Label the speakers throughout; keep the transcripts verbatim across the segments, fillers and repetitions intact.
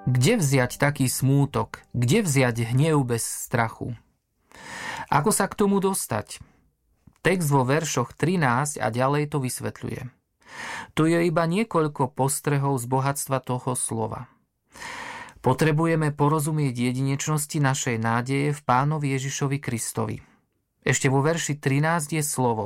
Speaker 1: Kde vziať taký smútok? Kde vziať hnev bez strachu? Ako sa k tomu dostať? Text vo veršoch trinásť a ďalej to vysvetľuje. Tu je iba niekoľko postrehov z bohatstva toho slova. Potrebujeme porozumieť jedinečnosti našej nádeje v Pánovi Ježišovi Kristovi. Ešte vo verši trinásť je slovo.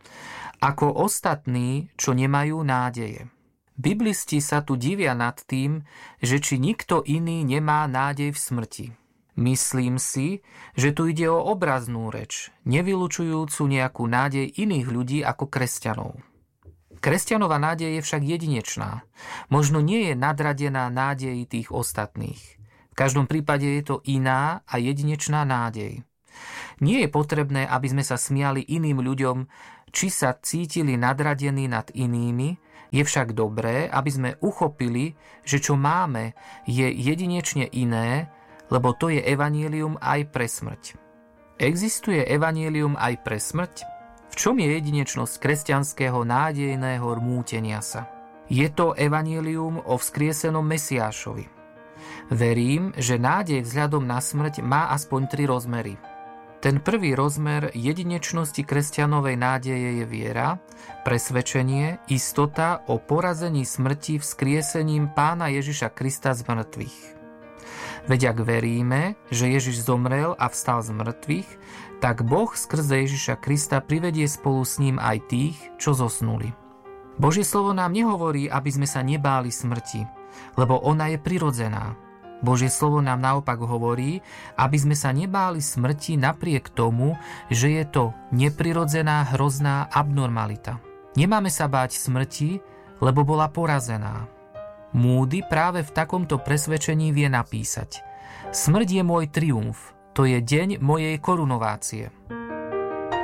Speaker 1: Ako ostatní, čo nemajú nádeje. Biblisti sa tu divia nad tým, že či nikto iný nemá nádej v smrti. Myslím si, že tu ide o obraznú reč, nevylučujúcu nejakú nádej iných ľudí ako kresťanov. Kresťanova nádej je však jedinečná. Možno nie je nadradená nádeji tých ostatných. V každom prípade je to iná a jedinečná nádej. Nie je potrebné, aby sme sa smiali iným ľuďom, či sa cítili nadradení nad inými. Je však dobré, aby sme uchopili, že čo máme, je jedinečne iné, lebo to je evanjelium aj pre smrť. Existuje evanjelium aj pre smrť? V čom je jedinečnosť kresťanského nádejného rmútenia sa? Je to evanjelium o vzkriesenom Mesiášovi. Verím, že nádej vzhľadom na smrť má aspoň tri rozmery. Ten prvý rozmer jedinečnosti kresťanovej nádeje je viera, presvedčenie, istota o porazení smrti vzkriesením Pána Ježiša Krista z mŕtvych. Veď ak veríme, že Ježiš zomrel a vstal z mŕtvych, tak Boh skrze Ježiša Krista privedie spolu s ním aj tých, čo zosnuli. Božie slovo nám nehovorí, aby sme sa nebáli smrti, lebo ona je prirodzená. Božie slovo nám naopak hovorí, aby sme sa nebáli smrti napriek tomu, že je to neprirodzená hrozná abnormalita. Nemáme sa báť smrti, lebo bola porazená. Moody práve v takomto presvedčení vie napísať: Smrť je môj triumf, to je deň mojej korunovácie.